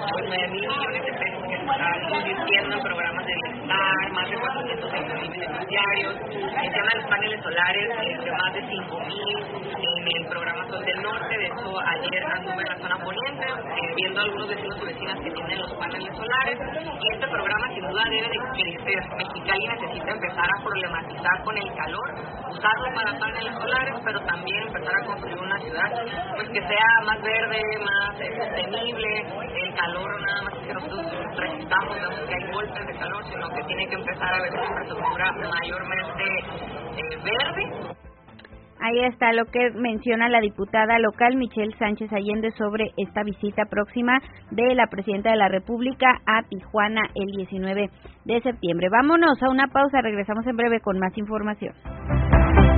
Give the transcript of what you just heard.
pues 9,000 millones de pesos que se están invirtiendo en programas de bienestar, más de 420,000 beneficiarios, el tema de los paneles solares, de más de 5,000 en el programa Sol del Norte. De hecho, ayer anduve en la zona poniente, viendo a algunos vecinos y vecinas que tienen los paneles solares, y este programa sin duda debe de crecer. Mexicali necesita empezar a problematizar con el calor, usarlo para paneles solares, pero también empezar a construir una ciudad pues que sea más verde, más sostenible. El calor nada más que nosotros resistamos, no que hay golpes de calor, sino que tiene que empezar a haber una infraestructura mayormente verde. Ahí está lo que menciona la diputada local Michelle Sánchez Allende sobre esta visita próxima de la Presidenta de la República a Tijuana el 19 de septiembre. Vámonos a una pausa, regresamos en breve con más información.